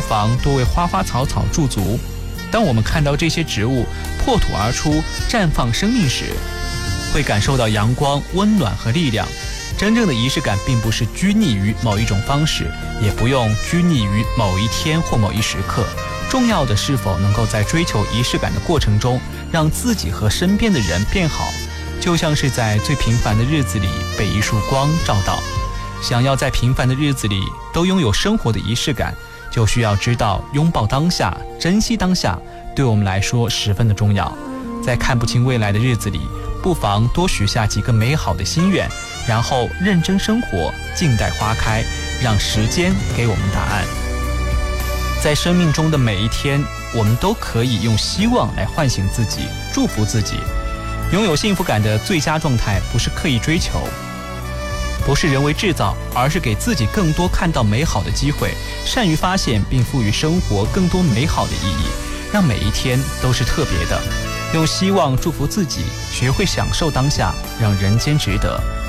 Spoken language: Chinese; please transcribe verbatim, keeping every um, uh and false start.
妨多为花花草草驻足。当我们看到这些植物破土而出，绽放生命时，会感受到阳光、温暖和力量。真正的仪式感并不是拘泥于某一种方式，也不用拘泥于某一天或某一时刻。重要的是否能够在追求仪式感的过程中，让自己和身边的人变好，就像是在最平凡的日子里被一束光照到。想要在平凡的日子里都拥有生活的仪式感，就需要知道拥抱当下，珍惜当下，对我们来说十分的重要。在看不清未来的日子里，不妨多许下几个美好的心愿，然后认真生活，静待花开，让时间给我们答案。在生命中的每一天，我们都可以用希望来唤醒自己，祝福自己。拥有幸福感的最佳状态，不是刻意追求，不是人为制造，而是给自己更多看到美好的机会，善于发现并赋予生活更多美好的意义，让每一天都是特别的。用希望祝福自己，学会享受当下，让人间值得。